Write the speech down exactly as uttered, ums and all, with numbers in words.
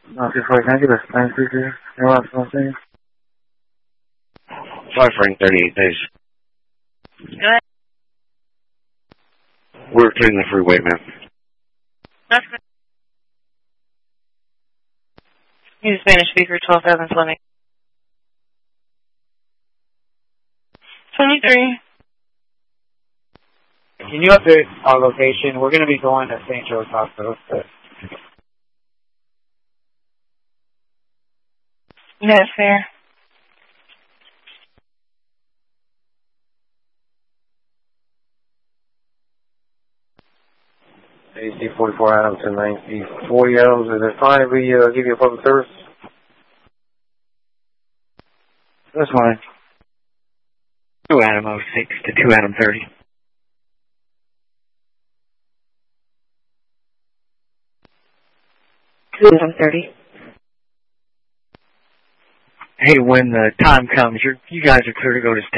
No, two forty, can I get a nine three three? Airline something? Five for thirty-eight days. Go ahead. We're clearing the freeway, man. That's good. Use Spanish speaker, twelve thousand, tell me. twenty-three. Can you update our location? We're going to be going to Saint Joe's Hospital. That's fair. A C forty-four Adams and ninety forty Adams. Is it fine if we uh, give you a public service? That's fine. two Adam oh six to two Adam thirty. two Adam thirty. Hey, when the time comes, you're, you guys are clear to go to